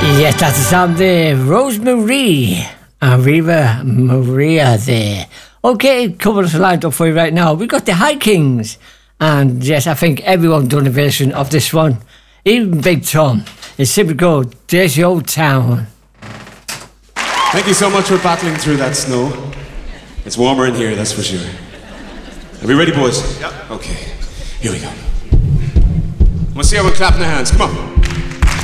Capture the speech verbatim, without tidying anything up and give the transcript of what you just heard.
Yes, that's the sound there. Rosemary and Riva Maria there. Okay, couple of lined up for you right now. We've got the High Kings. And yes, I think everyone done a version of this one. Even Big Tom. It's simply called Dirty Old Town. Thank you so much for battling through that snow. It's warmer in here, that's for sure. Are we ready, boys? Yep. Okay, here we go. Let's see how we're clapping the hands. Come on.